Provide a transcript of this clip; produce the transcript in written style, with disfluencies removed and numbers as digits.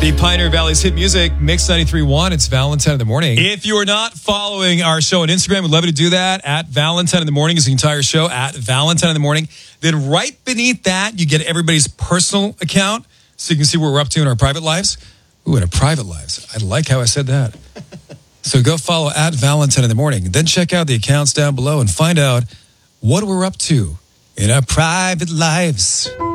The Pioneer Valley's hit music, Mix 93.1. It's Valentine in the Morning. If you are not following our show on Instagram, we'd love you to do that. At Valentine in the Morning is the entire show. At Valentine in the Morning. Then right beneath that, you get everybody's personal account so you can see what we're up to in our private lives. Ooh, in our private lives. I like how I said that. So go follow at Valentine in the Morning. Then check out the accounts down below and find out what we're up to in our private lives.